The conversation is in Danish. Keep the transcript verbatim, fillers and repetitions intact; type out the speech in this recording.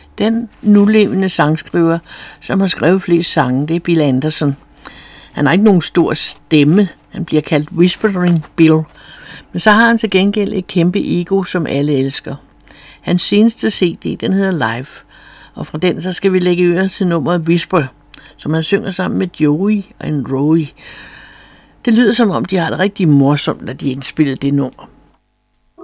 Den nulevende sangskriver, som har skrevet flest sange, det er Bill Anderson. Han har ikke nogen stor stemme. Han bliver kaldt Whispering Bill. Men så har han til gengæld et kæmpe ego, som alle elsker. Hans seneste C D, den hedder Live. Og fra den så skal vi lægge øre til nummeret Whisper, som han synger sammen med Joey og en Roy. Det lyder som om, de har det rigtig morsomt, når de indspillede det nummer.